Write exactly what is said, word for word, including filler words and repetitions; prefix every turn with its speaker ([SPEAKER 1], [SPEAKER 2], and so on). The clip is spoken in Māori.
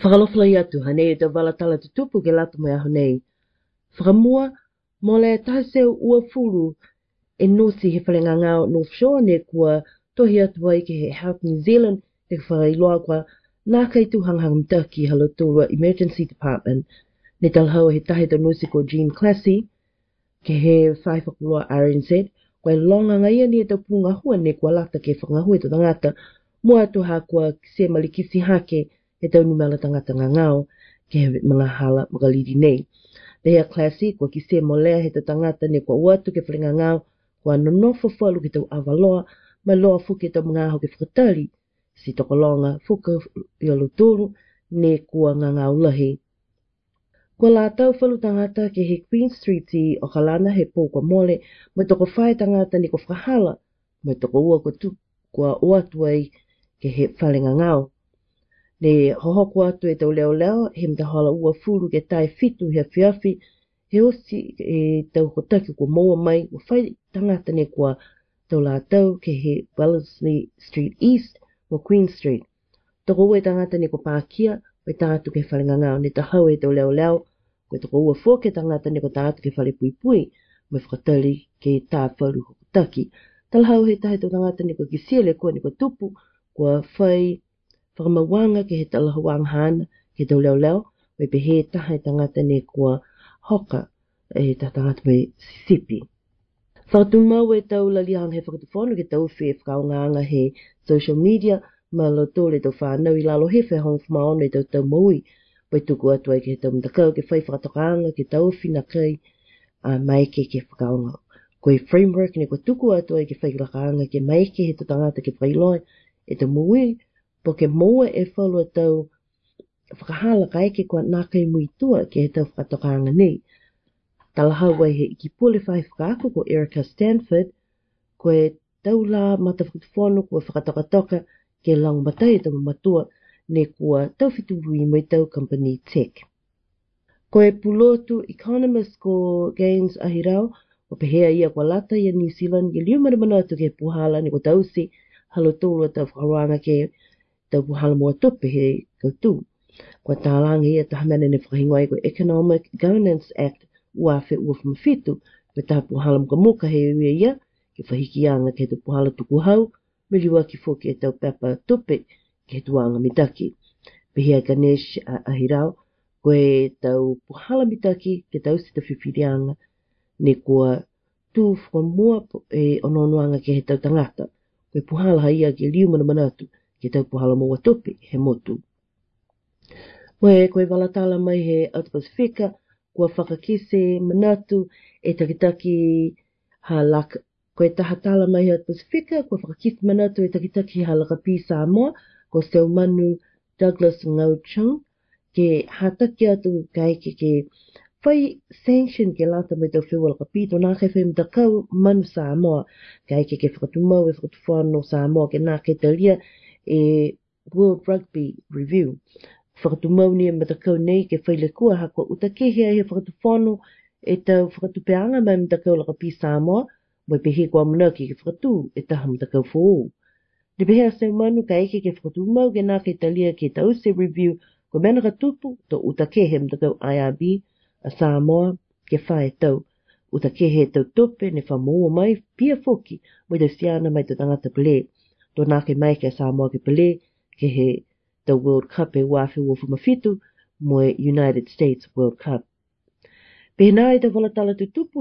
[SPEAKER 1] Whakalofla i atu, hane e te walatala te tupu ke lata mai aho nei. Whakamua, mo le tahaseo ua furu e nosi he whalenga ngāo North Shore ne kua tohi atu ai ke he Health New Zealand te whakailoa kwa nā kai tu hanghang mtaki halo tūrua Emergency Department ne talhau he tahe to nosi ko Jean Classy ke he whai whakuloa R N Z koe longa ngaia ni e tau punga hua ne kua lata ke whangahua to tangata mua atu ha kua se malikisi hake e tau numela tangata ngā ngāo ke he mga hala magalidi nei. Pehea Classy kua ki se molea he ta tangata ne kua uatu ke whalenga ngāo kua nonofo whalu ki tau awaloa mai loa fuke tau mga aho ke whakatari si tokolonga fuka i alo tūru ne kua ngā ngāo lahi. Kua la tau whalu tangata ke he Queen Street i o Kalana he pō kua mole mai toko whae tangata ne kua whahala mai toko ua kua tu kua uatu ai ke he whalenga ngāo. Ne hohoko atu e tau leo leo, he mtahala ua furu ke tai fitu hea whiawhi, he osi e tau hotaki kua moa mai, ua whai tangata ne kua tau la tau ke he Wellesley Street East, o Queen Street. Toko ua tangata ne kua pākia, wai tātu ke whalenga ngāo, ne tahau e tau leo leo, koe toko ua fua ke tangata ne kua tātu ke whale pui pui, mai whakatari ke tā wharu hokotaki. Talhau he tahe tau tangata ne kua kisiele kua ne kua tupu, kua whai whakamawanga ke he talahawang hana ke tau leo leo, mai pe he tahe tangata ne kua hoka e ta tangata mai Sisipi. Whakatumau e tau lalihang he whakatuwhonu ke tau whi e whakaonganga he social media, ma lo tōle tau whanau i lalo he whehong whamaono e tau tau maui, pai tuku atu ai ke he tau mtakau ke whai whakatokaanga ke tau whi na kai a maike ke whakaonga. Koe framework ne kua tuku atu ai ke whai whakaanga ke maike he tau tangata ke whailoi e tau maui, po ke moa e whalua tau whakahala kai ke kua nā kai muitua ke he tau whakatokaanga nei. Talahau wai he iki pule whai whakaako ko Erica Stanford, koe tau la mata whakatuwhono kua whakatokatoka ke lang matai e tau matua ne kua tau whituwi mai tau company tech. Koe pulotu economist ko Gaines Ahirau, o pehea ia kua lata ia New Zealand ke liu marimana atu ke puhala ne kua tausi halo tōrua tau whakaroanga ke tau puhala mua tupe he kautu. Kua tālanga ia tahamana ne whakahingwai ko Economic Governance Act ua whi ua whamawhitu me taha puhala muka muka he uia ia ke whahikianga ke tu puhala tuku hau me liua ki fuki e tau pepa tupe ke tuanga mitaki. Pehea Ganesh Ahirau koe tau puhala mitaki ke tau si ta whiwhirianga ne kua tū whamua e ononoanga ke he tau tangata. Koe puhala haia ke liu mana manatu ke tau puhala mua tupe he motu. Moe koe walatala mai he Out Pasifika, kua whakakise manatu e takitaki ha laka. Koe tahatala mai he Out Pasifika, kua whakakise manatu e takitaki ha laka pi Samoa, ko Seumanu Douglas Ngauchung, ke hataki atu kai ke ke whai sanction ke lata mai tau whiwa laka pi, tō nā kai whai mtakau manu Samoa, kai ke ke whakatumau e whakatuwhano Samoa ke nā kai talia e World Rugby Review. Whakatumau ni e matakau nei ke whaile kua ha kua utakehe ai he whakatuwhano e tau whakatupeanga mai matakau laka pi Samoa, mai pehe kua manaki ke whakatu e taha matakau whoo. Ni pehe a Seumanu ka eke ke whakatumau ke nā ke talia ke tau se review ko mena ka tupu to utakehe matakau I R B a Samoa ke whae tau. Utakehe tau tupe ne whamoa mai pia foki mai tau siana mai tau tangata pele. Tō nā ke mai ke Samoa ke pele ke he the World Cup e wafi wa whamawhitu mo United States World Cup. Pēnā e te walatala tu tupu